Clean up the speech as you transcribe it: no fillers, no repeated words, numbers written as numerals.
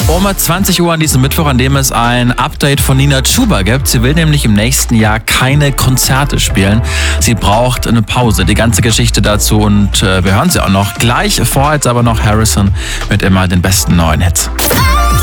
Um 20 Uhr an diesem Mittwoch, an dem es ein Update von Nina Chuba gibt. Sie will nämlich im nächsten Jahr keine Konzerte spielen. Sie braucht eine Pause. Die ganze Geschichte dazu und wir hören sie auch noch. Gleich vorher jetzt aber noch Harrison mit immer den besten neuen Hits.